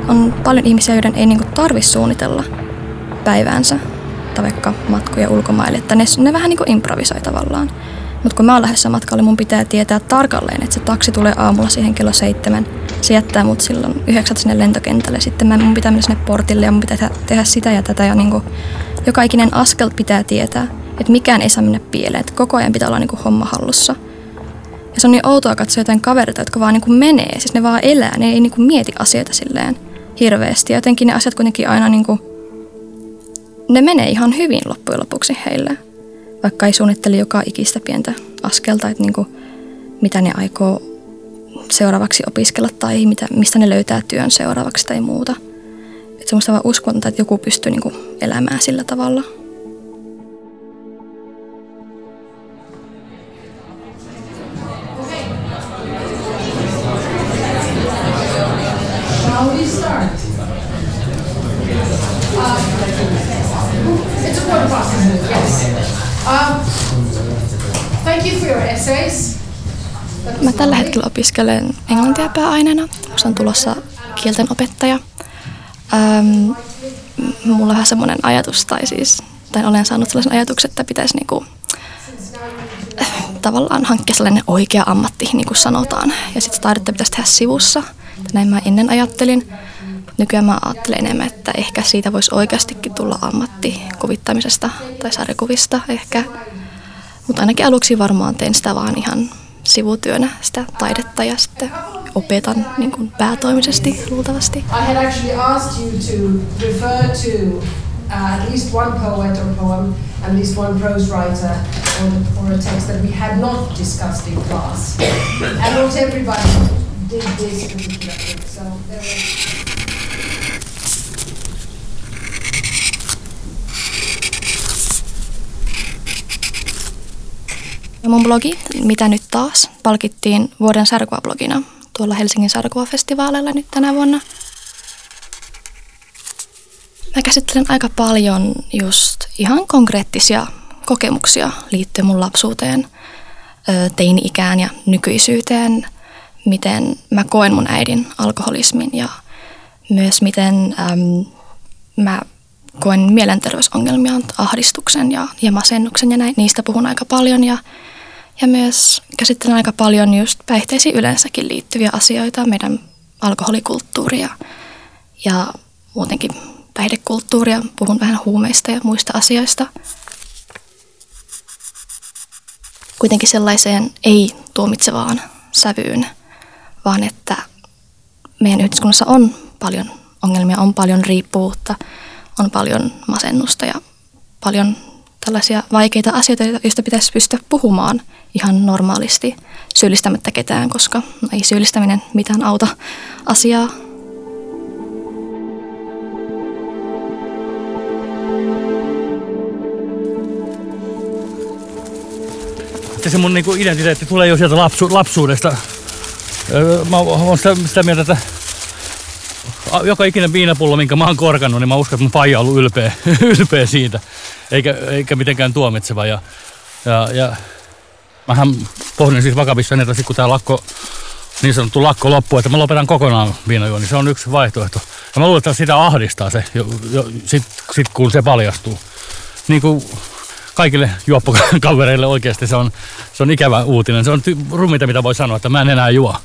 on paljon ihmisiä, joiden ei niinku tarvitse suunnitella päiväänsä tai vaikka matkoja ulkomaille, että ne vähän niinku improvisoi tavallaan. Mutta kun mä oon lähdössä matkalle, mun pitää tietää tarkalleen, että se taksi tulee aamulla siihen kello 7. Se jättää mut silloin 9 sinne lentokentälle. Sitten mun pitää mennä sinne portille ja mun pitää tehdä sitä ja tätä. Ja niinku, joka ikinen askel pitää tietää, että mikään ei saa mennä pieleen. Että koko ajan pitää olla niinku homma hallussa. Ja se on niin outoa katsoa jotain kavereita, jotka vaan niinku menee. Siis ne vaan elää, ne ei niinku mieti asioita silleen hirveästi. Ja jotenkin ne asiat kuitenkin aina niinku, ne menee ihan hyvin loppujen lopuksi heille. Vaikka ei suunnittele joka ikistä pientä askelta, että niinku, mitä ne aikoo seuraavaksi opiskella tai mistä ne löytää työn seuraavaksi tai muuta. Että semmoista vaan uskonta, että joku pystyy niinku elämään sillä tavalla. Mä tällä hetkellä opiskelen englantia pääaineena. Musta on tulossa kielten opettaja. Mulla on vähän semmoinen ajatus, tai olen saanut sellaisen ajatuksen, että pitäisi niinku, tavallaan hankkia sellainen oikea ammatti, niin kuin sanotaan. Ja sitten taidetta pitäisi tehdä sivussa. Näin mä ennen ajattelin. Nykyään mä ajattelen enemmän, että ehkä siitä voisi oikeastikin tulla ammatti kuvittamisesta tai sarjakuvista ehkä. Mutta ainakin aluksi varmaan teen sitä vaan ihan sivutyönä, sitä taidetta, ja sitten opetan niin kuin päätoimisesti luultavasti. I had actually asked you to refer to at least one poet or poem, at least one prose writer or a text that we had not discussed in class. And not everybody did this particular thing, so there was... Mun blogi, Mitä nyt taas, palkittiin vuoden sarjakuvablogina tuolla Helsingin sarjakuvafestivaaleilla nyt tänä vuonna. Mä käsittelen aika paljon just ihan konkreettisia kokemuksia liittyen mun lapsuuteen, teini-ikään ja nykyisyyteen, miten mä koen mun äidin alkoholismin ja myös miten mä koen mielenterveysongelmia, ahdistuksen ja masennuksen ja näin. Niistä puhun aika paljon ja myös käsittelen aika paljon just päihteisiin yleensäkin liittyviä asioita, meidän alkoholikulttuuria ja muutenkin päihdekulttuuria. Puhun vähän huumeista ja muista asioista. Kuitenkin sellaiseen ei-tuomitsevaan sävyyn, vaan että meidän yhteiskunnassa on paljon ongelmia, on paljon riippuvuutta, on paljon masennusta ja paljon tällaisia vaikeita asioita, joista pitäisi pystyä puhumaan ihan normaalisti syyllistämättä ketään, koska ei syyllistäminen mitään auta asiaa. Se mun niinku identiteetti tulee jo sieltä lapsuudesta. Mä oon sitä mieltä, että joka ikinen viinapullo, minkä mä oon korkannut, niin mä uskon, että mun faija on ollut ylpeä siitä, eikä mitenkään tuomitseva. Ja mähän pohdin siis vakavissani, että kun tää niin sanottu lakko loppuu, että mä lopetan kokonaan viinajuon, niin se on yksi vaihtoehto. Ja mä luulen, että sitä ahdistaa se, sit kun se paljastuu. Niin kuin kaikille juoppokavereille oikeasti se on ikävä uutinen. Se on ruminta, mitä voi sanoa, että mä en enää juo.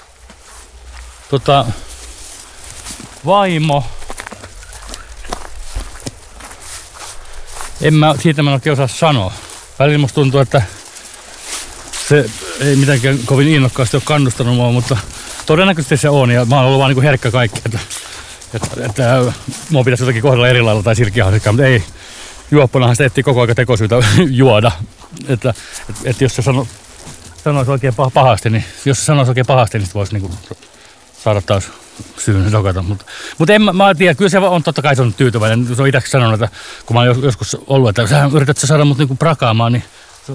Vaimo. Siitä mä en oikein osaa sanoa. Välillä musta tuntuu, että se ei mitenkään kovin innokkaasti ole kannustanut mua, mutta todennäköisesti se on. Ja mä oon ollut vaan niin herkkä kaikki, että mua pitäisi jotakin kohdella eri lailla tai silkkihasikkaa, mutta ei. Juopponahan sitä etsii koko ajan tekosyytä juoda. Että jos se sanoisi oikein pahasti, niin sitten voisi niinku saada taas syyn dokata. Mutta mä tiedä, kyllä se on totta kai se on tyytyväinen. Se on itsekin sanonut, että kun mä oon joskus ollut, että sä yrität saada mut niinku prakaamaan, niin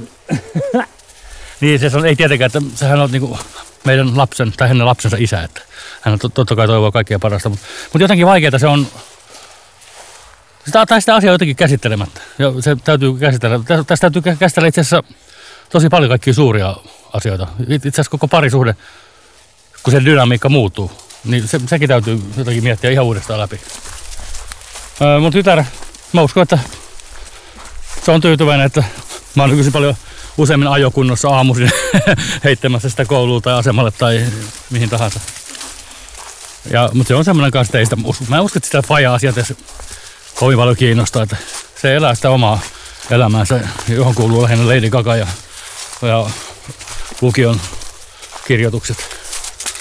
niin se ei tietenkään, että sähän oot niinku meidän lapsen tai hänen lapsensa isä, että hän totta kai toivoo kaikkea parasta. Mutta jotenkin vaikeaa se on. Sitä asiaa jotenkin käsittelemättä. Ja se täytyy käsitellä. Tässä täytyy käsitellä itse asiassa tosi paljon kaikkia suuria asioita. Itse asiassa koko parisuhde, kun se dynamiikka muuttuu. Niin sekin täytyy jotenkin miettiä ihan uudestaan läpi. Mun tytär, mä uskon, että se on tyytyväinen, että mä oon nykyisin paljon useammin ajokunnossa aamuisin heittämässä sitä kouluun tai asemalle tai mihin tahansa. Mutta se on semmoinen kanssa teistä. Mä en usko, että sitä faija-asiat kovin paljon kiinnostaa. Että se elää sitä omaa elämäänsä, johon kuuluu lähinnä Lady Gaga ja lukion kirjoitukset.